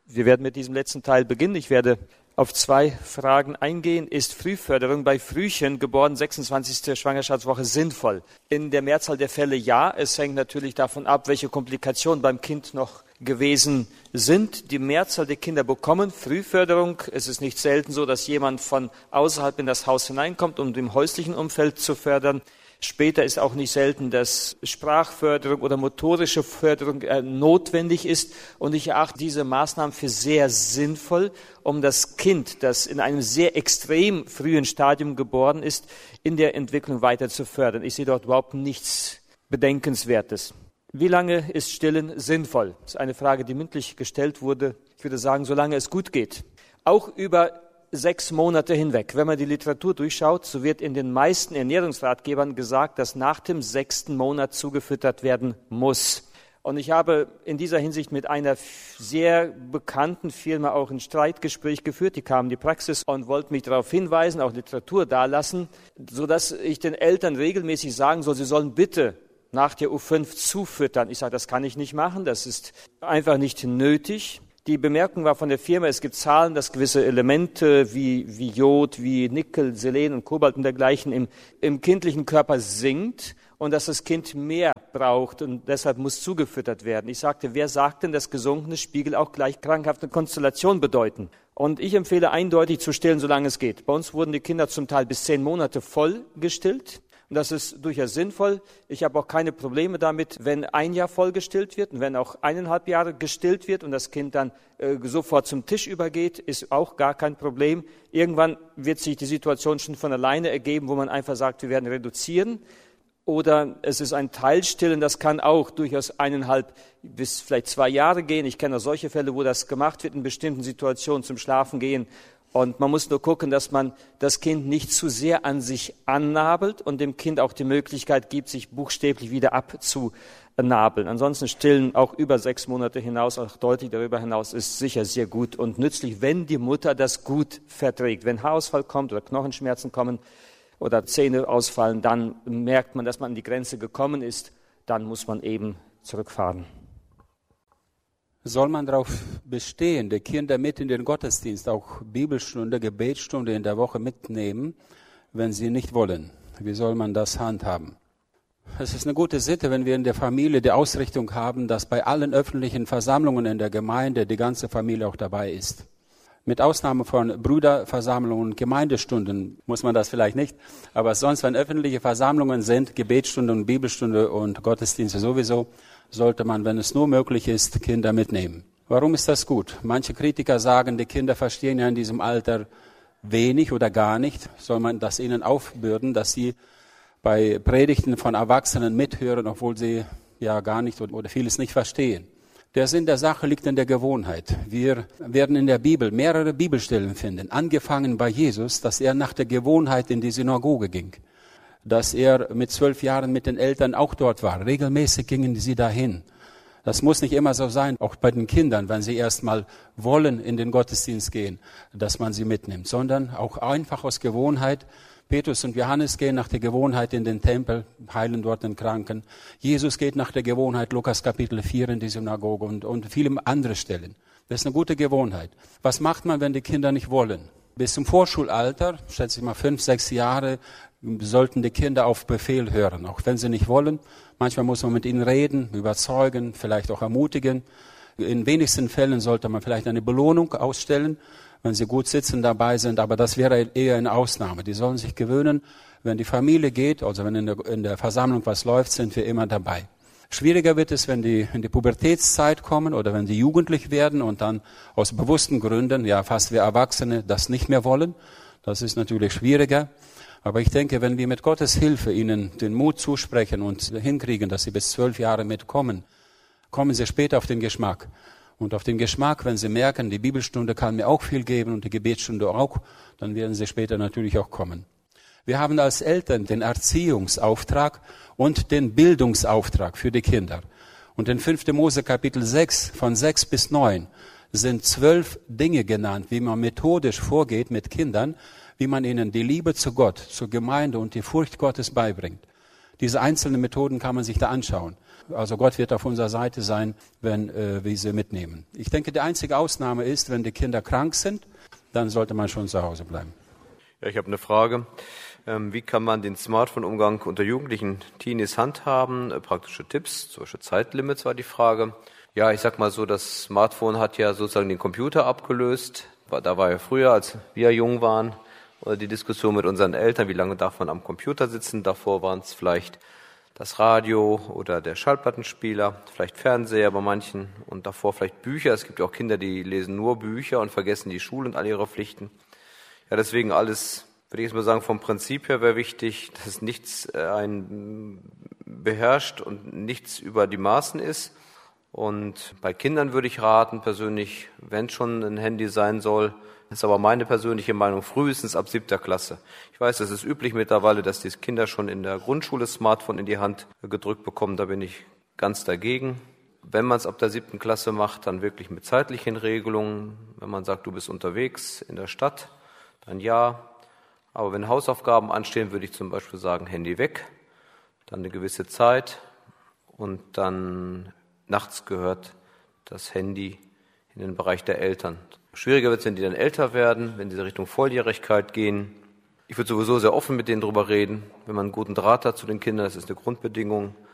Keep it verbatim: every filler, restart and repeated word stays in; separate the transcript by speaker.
Speaker 1: Wir werden mit diesem letzten Teil beginnen. Ich werde auf zwei Fragen eingehen. Ist Frühförderung bei Frühchen, geboren sechsundzwanzigste Schwangerschaftswoche, sinnvoll? In der Mehrzahl der Fälle ja. Es hängt natürlich davon ab, welche Komplikationen beim Kind noch gewesen sind. Die Mehrzahl der Kinder bekommen Frühförderung. Es ist nicht selten so, dass jemand von außerhalb in das Haus hineinkommt, um im häuslichen Umfeld zu fördern. Später ist auch nicht selten, dass Sprachförderung oder motorische Förderung äh, notwendig ist. Und ich erachte diese Maßnahmen für sehr sinnvoll, um das Kind, das in einem sehr extrem frühen Stadium geboren ist, in der Entwicklung weiter zu fördern. Ich sehe dort überhaupt nichts Bedenkenswertes. Wie lange ist Stillen sinnvoll? Das ist eine Frage, die mündlich gestellt wurde. Ich würde sagen, solange es gut geht. Auch über sechs Monate hinweg. Wenn man die Literatur durchschaut, so wird in den meisten Ernährungsratgebern gesagt, dass nach dem sechsten Monat zugefüttert werden muss. Und ich habe in dieser Hinsicht mit einer sehr bekannten Firma auch ein Streitgespräch geführt. Die kamen in die Praxis und wollten mich darauf hinweisen, auch Literatur dalassen, sodass ich den Eltern regelmäßig sagen soll, sie sollen bitte nach der U fünf zufüttern. Ich sage, das kann ich nicht machen, das ist einfach nicht nötig. Die Bemerkung war von der Firma, es gibt Zahlen, dass gewisse Elemente wie, wie Jod, wie Nickel, Selen und Kobalt und dergleichen im, im kindlichen Körper sinkt und dass das Kind mehr braucht und deshalb muss zugefüttert werden. Ich sagte, wer sagt denn, dass gesunkene Spiegel auch gleich krankhafte Konstellation bedeuten? Und ich empfehle eindeutig zu stillen, solange es geht. Bei uns wurden die Kinder zum Teil bis zehn Monate voll gestillt. Und das ist durchaus sinnvoll. Ich habe auch keine Probleme damit, wenn ein Jahr voll gestillt wird und wenn auch eineinhalb Jahre gestillt wird und das Kind dann äh, sofort zum Tisch übergeht, ist auch gar kein Problem. Irgendwann wird sich die Situation schon von alleine ergeben, wo man einfach sagt, wir werden reduzieren. Oder es ist ein Teilstillen, das kann auch durchaus eineinhalb bis vielleicht zwei Jahre gehen. Ich kenne auch solche Fälle, wo das gemacht wird in bestimmten Situationen zum Schlafen gehen. Und man muss nur gucken, dass man das Kind nicht zu sehr an sich annabelt und dem Kind auch die Möglichkeit gibt, sich buchstäblich wieder abzunabeln. Ansonsten stillen auch über sechs Monate hinaus, auch deutlich darüber hinaus, ist sicher sehr gut und nützlich, wenn die Mutter das gut verträgt. Wenn Haarausfall kommt oder Knochenschmerzen kommen oder Zähne ausfallen, dann merkt man, dass man an die Grenze gekommen ist. Dann muss man eben zurückfahren.
Speaker 2: Soll man darauf bestehen, die Kinder mit in den Gottesdienst, auch Bibelstunde, Gebetsstunde in der Woche mitnehmen, wenn sie nicht wollen? Wie soll man das handhaben? Es ist eine gute Sitte, wenn wir in der Familie die Ausrichtung haben, dass bei allen öffentlichen Versammlungen in der Gemeinde die ganze Familie auch dabei ist. Mit Ausnahme von Brüderversammlungen und Gemeindestunden muss man das vielleicht nicht, aber sonst, wenn öffentliche Versammlungen sind, Gebetsstunde und Bibelstunde und Gottesdienste sowieso, sollte man, wenn es nur möglich ist, Kinder mitnehmen. Warum ist das gut? Manche Kritiker sagen, die Kinder verstehen ja in diesem Alter wenig oder gar nicht. Soll man das ihnen aufbürden, dass sie bei Predigten von Erwachsenen mithören, obwohl sie ja gar nicht oder vieles nicht verstehen? Der Sinn der Sache liegt in der Gewohnheit. Wir werden in der Bibel mehrere Bibelstellen finden, angefangen bei Jesus, dass er nach der Gewohnheit in die Synagoge ging, dass er mit zwölf Jahren mit den Eltern auch dort war. Regelmäßig gingen sie dahin. Das muss nicht immer so sein, auch bei den Kindern, wenn sie erst mal wollen in den Gottesdienst gehen, dass man sie mitnimmt, sondern auch einfach aus Gewohnheit. Petrus und Johannes gehen nach der Gewohnheit in den Tempel, heilen dort den Kranken. Jesus geht nach der Gewohnheit, Lukas Kapitel vier in die Synagoge und, und viele andere Stellen. Das ist eine gute Gewohnheit. Was macht man, wenn die Kinder nicht wollen? Bis zum Vorschulalter, schätze ich mal fünf, sechs Jahre, sollten die Kinder auf Befehl hören, auch wenn sie nicht wollen. Manchmal muss man mit ihnen reden, überzeugen, vielleicht auch ermutigen. In wenigsten Fällen sollte man vielleicht eine Belohnung ausstellen, wenn sie gut sitzen dabei sind, aber das wäre eher eine Ausnahme. Die sollen sich gewöhnen, wenn die Familie geht, also wenn in der, in der Versammlung was läuft, sind wir immer dabei. Schwieriger wird es, wenn die in die Pubertätszeit kommen oder wenn die jugendlich werden und dann aus bewussten Gründen, ja fast wie Erwachsene, das nicht mehr wollen. Das ist natürlich schwieriger. Aber ich denke, wenn wir mit Gottes Hilfe ihnen den Mut zusprechen und hinkriegen, dass sie bis zwölf Jahre mitkommen, kommen sie später auf den Geschmack. Und auf den Geschmack, wenn sie merken, die Bibelstunde kann mir auch viel geben und die Gebetsstunde auch, dann werden sie später natürlich auch kommen. Wir haben als Eltern den Erziehungsauftrag und den Bildungsauftrag für die Kinder. Und in fünften Mose Kapitel sechs, von sechs bis neun, sind zwölf Dinge genannt, wie man methodisch vorgeht mit Kindern, wie man ihnen die Liebe zu Gott, zur Gemeinde und die Furcht Gottes beibringt. diese einzelnen Methoden kann man sich da anschauen. Also Gott wird auf unserer Seite sein, wenn äh, wir sie mitnehmen. Ich denke, die einzige Ausnahme ist, wenn die Kinder krank sind, dann sollte man schon zu Hause bleiben.
Speaker 3: Ja, ich habe eine Frage. Ähm, wie kann man den Smartphone-Umgang unter Jugendlichen Teenies handhaben? Äh, praktische Tipps, zum Beispiel Zeitlimits war die Frage. Ja, ich sag mal so, das Smartphone hat ja sozusagen den Computer abgelöst. Da war ja früher, als wir jung waren, oder die Diskussion mit unseren Eltern, wie lange darf man am Computer sitzen. Davor waren es vielleicht das Radio oder der Schallplattenspieler, vielleicht Fernseher bei manchen und davor vielleicht Bücher. Es gibt ja auch Kinder, die lesen nur Bücher und vergessen die Schule und all ihre Pflichten. Ja, deswegen alles, würde ich jetzt mal sagen, vom Prinzip her wäre wichtig, dass nichts einen beherrscht und nichts über die Maßen ist. Und bei Kindern würde ich raten, persönlich, wenn schon ein Handy sein soll, ist aber meine persönliche Meinung, frühestens ab siebter Klasse. Ich weiß, es ist üblich mittlerweile, dass die Kinder schon in der Grundschule das Smartphone in die Hand gedrückt bekommen. Da bin ich ganz dagegen. Wenn man es ab der siebten Klasse macht, dann wirklich mit zeitlichen Regelungen. Wenn man sagt, du bist unterwegs in der Stadt, dann ja. Aber wenn Hausaufgaben anstehen, würde ich zum Beispiel sagen, Handy weg, dann eine gewisse Zeit und dann nachts gehört das Handy in den Bereich der Eltern. Schwieriger wird es, wenn die dann älter werden, wenn sie Richtung Volljährigkeit gehen. Ich würde sowieso sehr offen mit denen drüber reden, wenn man einen guten Draht hat zu den Kindern, das ist eine Grundbedingung.